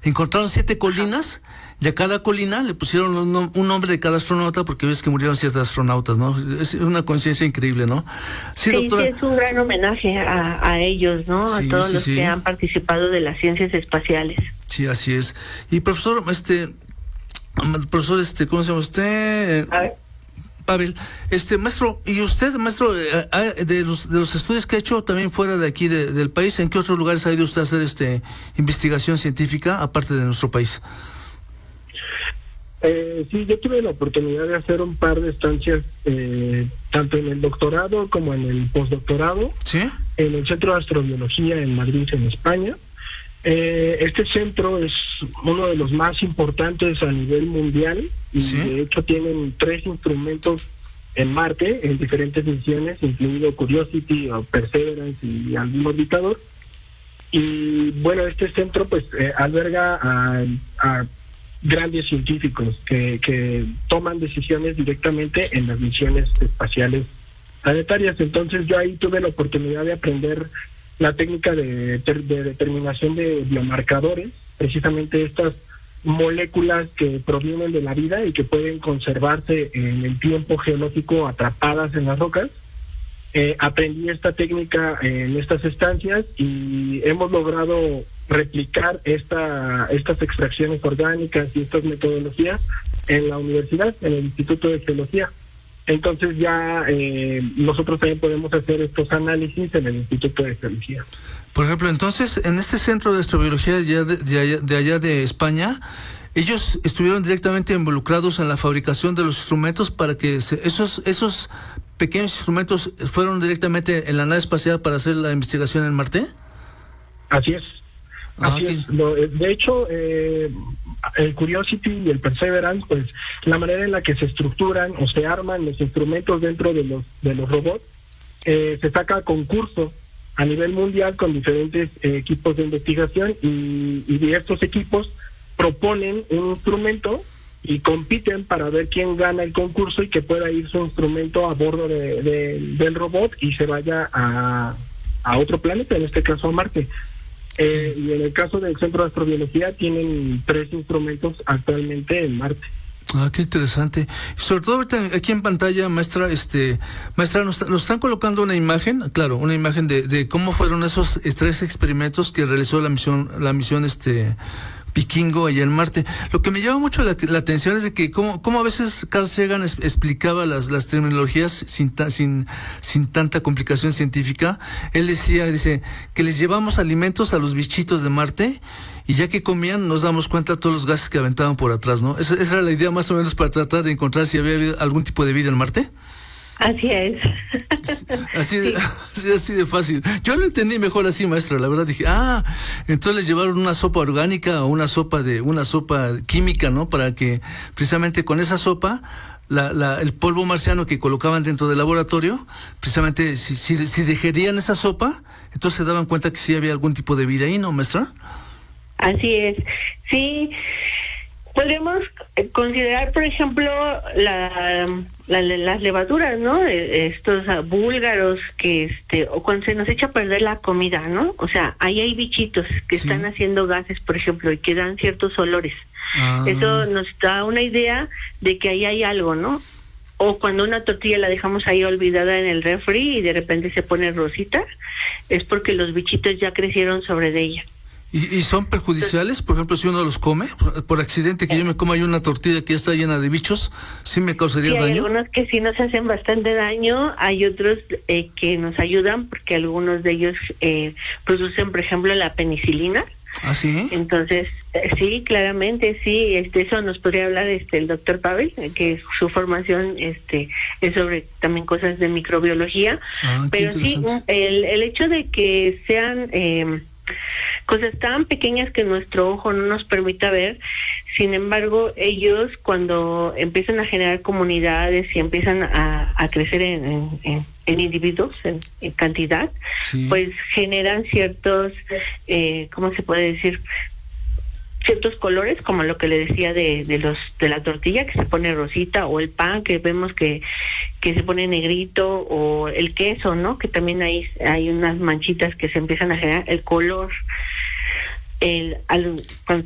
encontraron 7 colinas y a cada colina le pusieron un nombre de cada astronauta porque ves que murieron 7 astronautas, ¿no? Es una conciencia increíble, ¿no? Sí, doctora. Sí, es un gran homenaje a ellos, ¿no? Sí, a todos los que han participado de las ciencias espaciales. Sí, así es. Y profesor, ¿cómo se llama usted? A ver. Pavel, maestro, y usted, maestro, de los estudios que ha hecho también fuera de aquí del país, ¿en qué otros lugares ha ido usted a hacer investigación científica aparte de nuestro país? Sí, yo tuve la oportunidad de hacer un par de estancias, tanto en el doctorado como en el postdoctorado, ¿sí? En el Centro de Astrobiología en Madrid, en España. Este centro es uno de los más importantes a nivel mundial y ¿sí? De hecho tienen 3 instrumentos en Marte en diferentes misiones, incluido Curiosity o Perseverance y algún orbitador. Y bueno, este centro pues alberga a grandes científicos que toman decisiones directamente en las misiones espaciales planetarias. Entonces yo ahí tuve la oportunidad de aprender la técnica de determinación de biomarcadores, precisamente estas moléculas que provienen de la vida y que pueden conservarse en el tiempo geológico atrapadas en las rocas. Aprendí esta técnica en estas estancias y hemos logrado replicar estas extracciones orgánicas y estas metodologías en la universidad, en el Instituto de Geología. Entonces ya nosotros también podemos hacer estos análisis en el Instituto de Geología. Por ejemplo, entonces, en este centro de astrobiología de allá de España, ellos estuvieron directamente involucrados en la fabricación de los instrumentos para que esos pequeños instrumentos fueron directamente en la nave espacial para hacer la investigación en Marte. Así es. Así es. De hecho, el Curiosity y el Perseverance, pues la manera en la que se estructuran o se arman los instrumentos dentro de los robots, se saca a concurso a nivel mundial con diferentes equipos de investigación y de estos equipos proponen un instrumento y compiten para ver quién gana el concurso y que pueda ir su instrumento a bordo del robot y se vaya a otro planeta, en este caso a Marte. Y en el caso del Centro de Astrobiología tienen 3 instrumentos actualmente en Marte. Qué interesante. Sobre todo ahorita aquí en pantalla, maestra, nos están colocando una imagen, claro, una imagen de cómo fueron esos 3 experimentos que realizó la misión Vikingo allá en Marte. Lo que me llama mucho la atención es de que cómo a veces Carl Sagan explicaba las terminologías sin tanta complicación científica. Él dice que les llevamos alimentos a los bichitos de Marte y ya que comían nos damos cuenta de todos los gases que aventaban por atrás, ¿no? Esa era la idea más o menos para tratar de encontrar si había habido algún tipo de vida en Marte. Así es. Así de fácil. Yo lo entendí mejor así, maestra. La verdad dije, entonces les llevaron una sopa orgánica o una sopa química, ¿no? Para que precisamente con esa sopa, el polvo marciano que colocaban dentro del laboratorio, precisamente si digerían esa sopa, entonces se daban cuenta que sí había algún tipo de vida ahí, ¿no, maestra? Así es. Sí. Podemos considerar, por ejemplo, las levaduras, ¿no? Estos búlgaros que o cuando se nos echa a perder la comida, ¿no? O sea, ahí hay bichitos que están haciendo gases, por ejemplo, y que dan ciertos olores. Eso nos da una idea de que ahí hay algo, ¿no? O cuando una tortilla la dejamos ahí olvidada en el refri y de repente se pone rosita, es porque los bichitos ya crecieron sobre de ella. ¿Y son perjudiciales? Por ejemplo, si uno los come, por accidente que yo me coma una tortilla que ya está llena de bichos, ¿sí me causaría daño? Hay algunos que sí nos hacen bastante daño, hay otros que nos ayudan porque algunos de ellos producen, por ejemplo, la penicilina. ¿Ah, sí? Entonces, sí, claramente, sí, eso nos podría hablar el doctor Pavel, que su formación es sobre también cosas de microbiología, pero sí, el hecho de que sean cosas tan pequeñas que nuestro ojo no nos permita ver. Sin embargo, ellos cuando empiezan a generar comunidades y empiezan a crecer en individuos, en cantidad, pues generan ciertos, ¿cómo se puede decir? Ciertos colores, como lo que le decía de la tortilla que se pone rosita, o el pan que vemos que se pone negrito, o el queso, ¿no? Que también hay unas manchitas que se empiezan a generar, el color, cuando